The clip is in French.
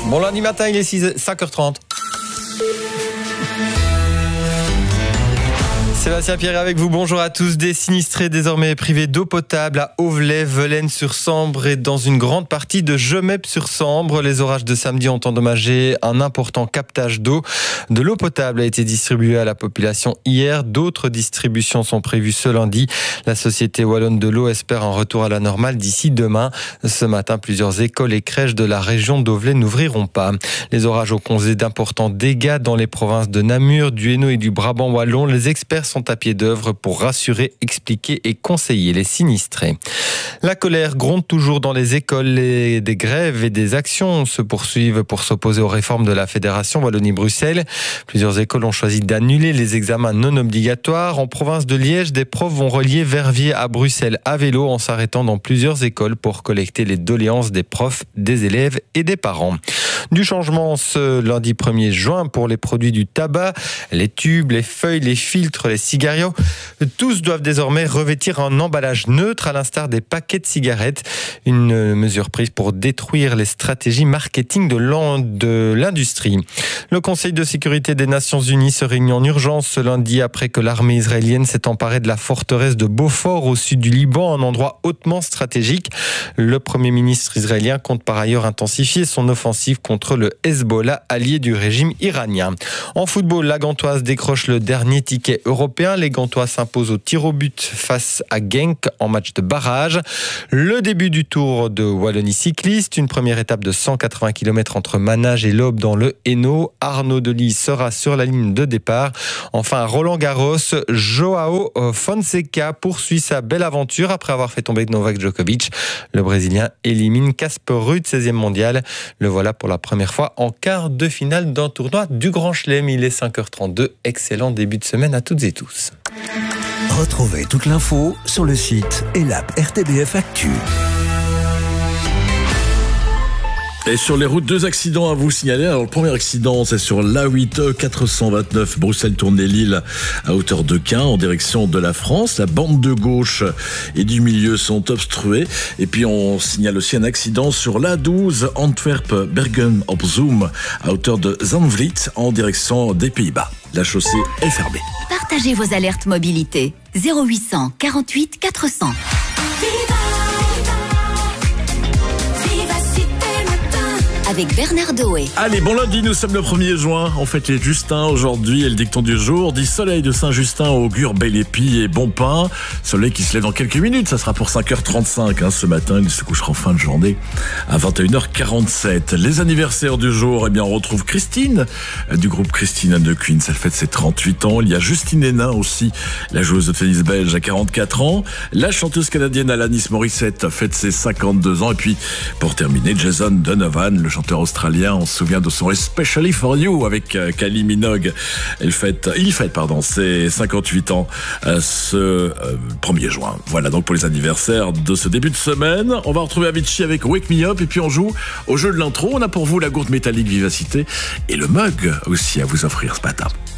Bon lundi matin, il est 5h30. Sébastien Pierre avec vous, bonjour à tous. Des sinistrés désormais privés d'eau potable à Auvelais, Velaines-sur-Sambre et dans une grande partie de Gemep-sur-Sambre. Les orages de samedi ont endommagé un important captage d'eau. De l'eau potable a été distribuée à la population hier. D'autres distributions sont prévues ce lundi. La Société Wallonne de l'eau espère un retour à la normale d'ici demain. Ce matin, plusieurs écoles et crèches de la région d'Auvelais n'ouvriront pas. Les orages ont causé d'importants dégâts dans les provinces de Namur, du Hainaut et du Brabant wallon. Les experts sont à pied d'œuvre pour rassurer, expliquer et conseiller les sinistrés. La colère gronde toujours dans les écoles. Des grèves et des actions se poursuivent pour s'opposer aux réformes de la Fédération Wallonie-Bruxelles. Plusieurs écoles ont choisi d'annuler les examens non obligatoires. En province de Liège, des profs vont relier Verviers à Bruxelles à vélo en s'arrêtant dans plusieurs écoles pour collecter les doléances des profs, des élèves et des parents. Du changement ce lundi 1er juin pour les produits du tabac, les tubes, les feuilles, les filtres, les cigarios. Tous doivent désormais revêtir un emballage neutre à l'instar des paquets de cigarettes. Une mesure prise pour détruire les stratégies marketing de l'industrie. Le Conseil de sécurité des Nations Unies se réunit en urgence ce lundi après que l'armée israélienne s'est emparée de la forteresse de Beaufort au sud du Liban, un endroit hautement stratégique. Le Premier ministre israélien compte par ailleurs intensifier son offensive contre le Hezbollah, allié du régime iranien. En football, la Gantoise décroche le dernier ticket européen. Les Gantois s'imposent au tir au but face à Genk en match de barrage. Le début du Tour de Wallonie cycliste, une première étape de 180 km entre Manage et l'Aube dans le Hainaut. Arnaud Delis sera sur la ligne de départ. Enfin, à Roland-Garros, Joao Fonseca poursuit sa belle aventure après avoir fait tomber Novak Djokovic. Le Brésilien élimine Casper Ruud, 16e mondial. Le voilà pour la première fois en quart de finale d'un tournoi du Grand Chelem. Il est 5h32. Excellent début de semaine à toutes et tous. Retrouvez toute l'info sur le site et l'app RTBF Actu. Et sur les routes, 2 accidents à vous signaler. Alors, le premier accident, c'est sur l'A8 429 Bruxelles-Tournai-Lille à hauteur de Caen en direction de la France. La bande de gauche et du milieu sont obstruées. Et puis, on signale aussi un accident sur l'A12 Antwerp-Bergen-op-Zoom à hauteur de Zandvliet en direction des Pays-Bas. La chaussée est fermée. Partagez vos alertes mobilité. 0800 48 400. Avec Bernard Doé. Allez, bon lundi, nous sommes le 1er juin. On fête les Justins aujourd'hui et le dicton du jour dit soleil de Saint-Justin augure bel épi et bon pain. Soleil qui se lève dans quelques minutes, ça sera pour 5h35 ce matin. Il se couchera en fin de journée à 21h47. Les anniversaires du jour, eh bien, on retrouve Christine du groupe Christine and the Queens. Elle fête ses 38 ans. Il y a Justine Hénin aussi, la joueuse de tennis belge à 44 ans. La chanteuse canadienne Alanis Morissette fête ses 52 ans. Et puis, pour terminer, Jason Donovan, le chanteur australien, on se souvient de son Especially for You avec Kylie Minogue. Il fête ses 58 ans ce 1er juin. Voilà donc pour les anniversaires de ce début de semaine. On va retrouver Avicii avec Wake Me Up et puis on joue au jeu de l'intro. On a pour vous la gourde métallique Vivacité et le mug aussi à vous offrir ce matin.